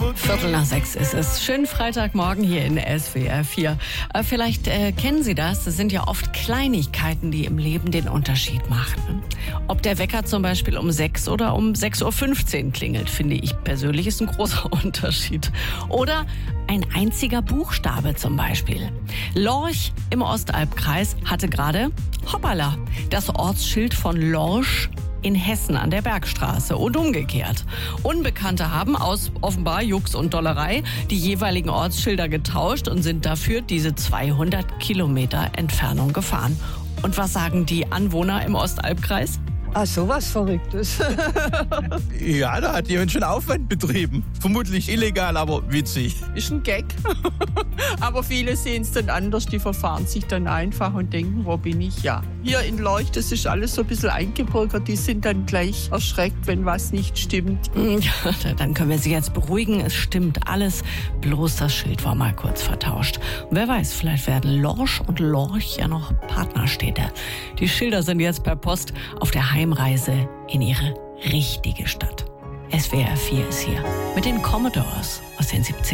5:45 ist es. Schönen Freitagmorgen hier in SWR 4. Vielleicht kennen Sie das. Es sind ja oft Kleinigkeiten, die im Leben den Unterschied machen. Ob der Wecker zum Beispiel um 6 oder um 6:15 Uhr klingelt, finde ich persönlich, ist ein großer Unterschied. Oder ein einziger Buchstabe zum Beispiel. Lorch im Ostalbkreis hatte gerade, hoppala, das Ortsschild von Lorsch in Hessen an der Bergstraße und umgekehrt. Unbekannte haben aus offenbar Jux und Dollerei die jeweiligen Ortsschilder getauscht und sind dafür diese 200 Kilometer Entfernung gefahren. Und was sagen die Anwohner im Ostalbkreis? Ah, sowas Verrücktes. Ja, da hat jemand schon Aufwand betrieben. Vermutlich illegal, aber witzig. Ist ein Gag. Aber viele sehen es dann anders, die verfahren sich dann einfach und denken, wo bin ich? Ja. Hier in Lorch, das ist alles so ein bisschen eingebürgert, die sind dann gleich erschreckt, wenn was nicht stimmt. Ja, dann können wir Sie jetzt beruhigen, es stimmt alles, bloß das Schild war mal kurz vertauscht. Und wer weiß, vielleicht werden Lorsch und Lorch ja noch Partnerstädte. Die Schilder sind jetzt per Post auf der Heimreise in ihre richtige Stadt. SWR 4 ist hier mit den Commodores aus den 70ern.